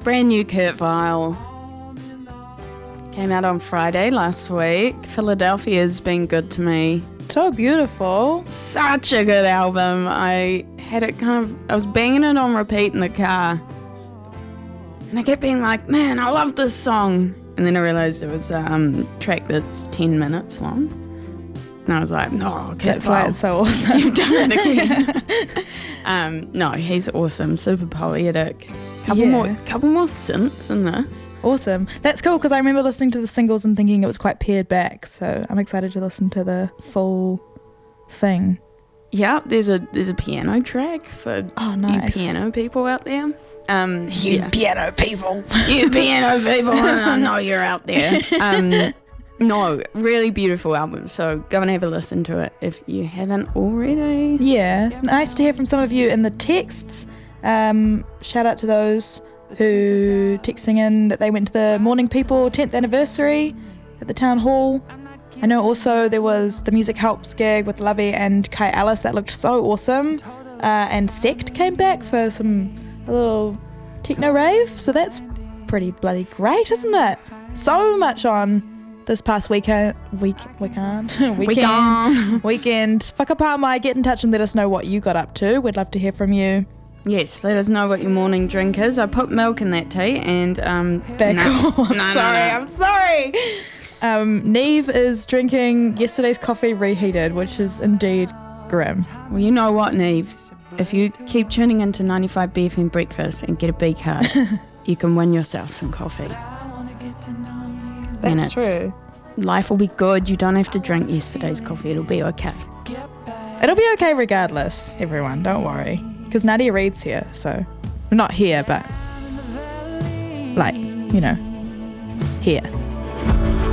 brand new Kurt Vile. Came out on Friday last week. Philadelphia's been good to me. So beautiful. Such a good album. I was banging it on repeat in the car. And I kept being like, man, I love this song. And then I realized it was a track that's 10 minutes long. And I was like, no, that's why it's so awesome. You've done it again. No, he's awesome. Super poetic. Couple more synths in this. Awesome. That's cool because I remember listening to the singles and thinking it was quite pared back. So I'm excited to listen to the full thing. Yeah, there's a piano track for nice. you piano people out there. Piano people. You piano people, I know you're out there. No, really beautiful album. So go and have a listen to it if you haven't already. Yeah, nice to hear from some of you in the texts. Shout out to those who texting in that they went to the Morning People 10th anniversary at the town hall. I know also there was the Music Helps gig with Lovey and Kai Alice that looked so awesome. And Sect came back for a little techno rave. So that's pretty bloody great, isn't it? So much on this past weekend. Whakapā, get in touch and let us know what you got up to. We'd love to hear from you. Yes, let us know what your morning drink is. I put milk in that tea and I'm sorry. Neve is drinking yesterday's coffee reheated, which is indeed grim. Well, you know what, Neve? If you keep tuning into 95 BFM Breakfast and get a B card, you can win yourself some coffee. That's true. Life will be good. You don't have to drink yesterday's coffee. It'll be okay. It'll be okay regardless, everyone. Don't worry. Because Nadia Reid's here, so... Not here, but... here.